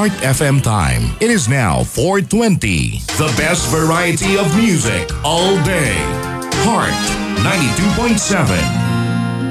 Heart FM time. It is now 4:20. The best variety of music all day. Heart 92.7.